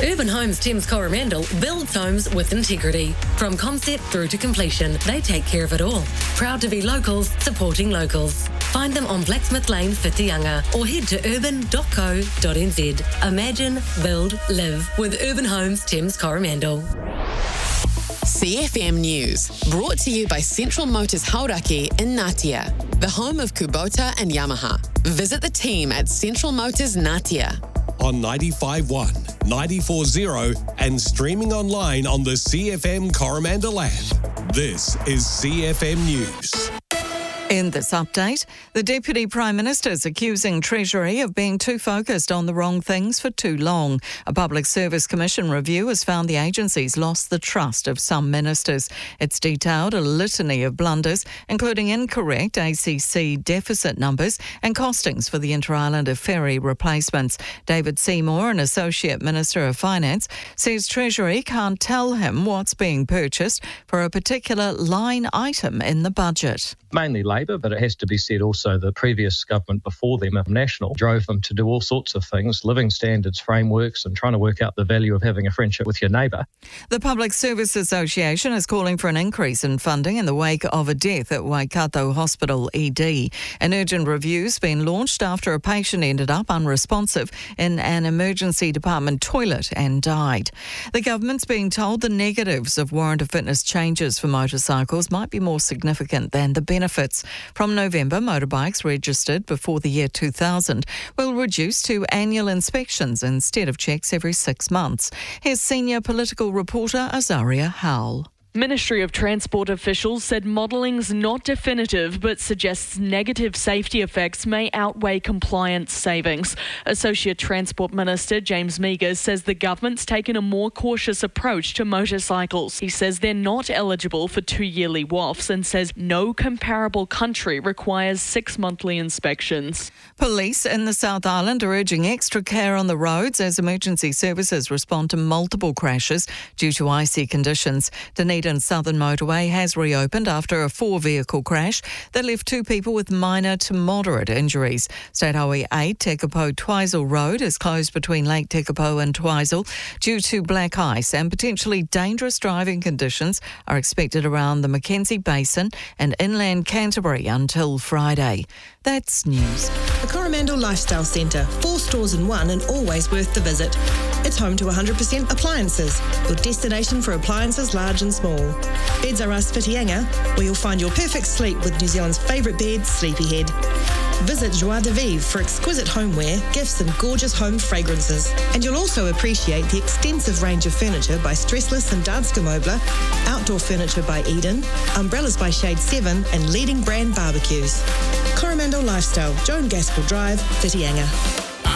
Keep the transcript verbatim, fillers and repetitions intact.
Urban Homes Thames Coromandel builds homes with integrity. From concept through to completion, they take care of it all. Proud to be locals, supporting locals. Find them on Blacksmith Lane, Whitianga, or head to urban dot co dot n z. Imagine, build, live with Urban Homes Thames Coromandel. C F M News, brought to you by Central Motors Hauraki in Ngatea, the home of Kubota and Yamaha. Visit the team at Central Motors Ngatea. On ninety-five point one, ninety-four point zero and streaming online on the C F M Coromandel app. This is C F M News. In this update, the Deputy Prime Minister is accusing Treasury of being too focused on the wrong things for too long. A Public Service Commission review has found the agency's lost the trust of some ministers. It's detailed a litany of blunders, including incorrect A C C deficit numbers and costings for the Inter-Islander ferry replacements. David Seymour, an Associate Minister of Finance, says Treasury can't tell him what's being purchased for a particular line item in the budget. Mainly Labor, but it has to be said also the previous government before them, National, drove them to do all sorts of things, living standards, frameworks, and trying to work out the value of having a friendship with your neighbour. The Public Service Association is calling for an increase in funding in the wake of a death at Waikato Hospital E D. An urgent review's been launched after a patient ended up unresponsive in an emergency department toilet and died. The government's being told the negatives of warrant of fitness changes for motorcycles might be more significant than the benefits. From November, motorbikes registered before the year two thousand will reduce to annual inspections instead of checks every six months. Here's senior political reporter Azaria Howell. Ministry of Transport officials said modelling's not definitive but suggests negative safety effects may outweigh compliance savings. Associate Transport Minister James Meagher says the government's taken a more cautious approach to motorcycles. He says they're not eligible for two yearly W O Fs and says no comparable country requires six monthly inspections. Police in the South Island are urging extra care on the roads as emergency services respond to multiple crashes due to icy conditions. Dunedin Southern Motorway has reopened after a four-vehicle crash that left two people with minor to moderate injuries. State Highway eight, Tekapo-Twizel Road, is closed between Lake Tekapo and Twizel due to black ice, and potentially dangerous driving conditions are expected around the Mackenzie Basin and inland Canterbury until Friday. That's news. The Coromandel Lifestyle Centre, four stores in one and always worth the visit. It's home to one hundred percent appliances, your destination for appliances large and small. Beds R Us Whitianga, where you'll find your perfect sleep with New Zealand's favourite bed, Sleepyhead. Visit Joie de Vivre for exquisite homeware, gifts and gorgeous home fragrances. And you'll also appreciate the extensive range of furniture by Stressless and Danske Möbler, outdoor furniture by Eden, umbrellas by Shade seven and leading brand barbecues. Coromandel Lifestyle, Joan Gaskell Drive, Whitianga.